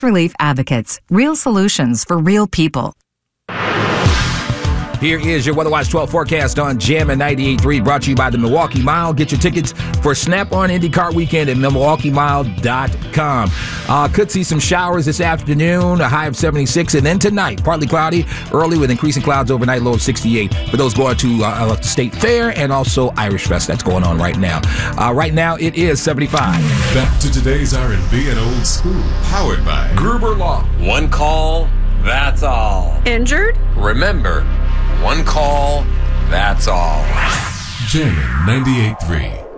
Relief Advocates. Real solutions for real people. Here is your Weather Watch 12 forecast on Jammin' 98.3, brought to you by the Milwaukee Mile. Get your tickets for Snap-on IndyCar Weekend at MilwaukeeMile.com. Could see some showers this afternoon, a high of 76, and then tonight, partly cloudy, early with increasing clouds overnight, low of 68. For those going to the State Fair and also Irish Fest, that's going on right now. Right now, it is 75. Back to today's R&B and old school, powered by Gruber Law. One call, that's all. Injured? Remember, one call, that's all. Jammin' 98.3.